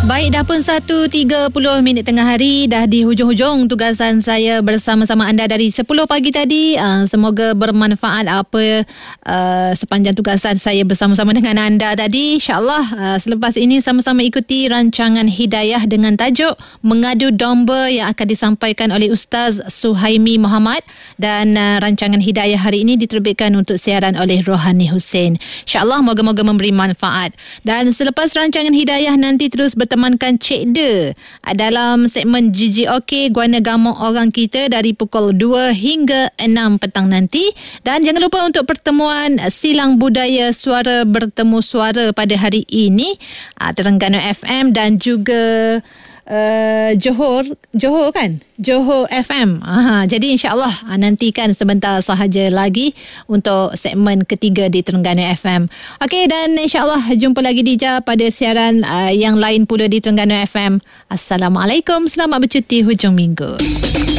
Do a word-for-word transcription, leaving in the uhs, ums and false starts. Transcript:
Baik, dah pun satu tiga puluh minit tengah hari, dah di hujung-hujung tugasan saya bersama-sama anda dari sepuluh pagi tadi. Uh, semoga bermanfaat apa uh, sepanjang tugasan saya bersama-sama dengan anda tadi. InsyaAllah uh, selepas ini sama-sama ikuti rancangan Hidayah dengan tajuk Mengadu Domba yang akan disampaikan oleh Ustaz Suhaimi Muhammad, dan uh, rancangan Hidayah hari ini diterbitkan untuk siaran oleh Rohani Hussein. InsyaAllah moga-moga memberi manfaat. Dan selepas rancangan Hidayah nanti terus bertemankan Cik De dalam segmen G G OK, Guana Gamong Orang Kita, dari pukul dua hingga enam petang nanti. Dan jangan lupa untuk pertemuan Silang Budaya Suara Bertemu Suara pada hari ini, Terengganu F M dan juga Uh, Johor Johor kan Johor F M. Aha, jadi insyaAllah nantikan sebentar sahaja lagi untuk segmen ketiga di Terengganu F M. Okey, dan insyaAllah jumpa lagi Dija pada siaran uh, yang lain pula di Terengganu F M. Assalamualaikum, selamat bercuti hujung minggu.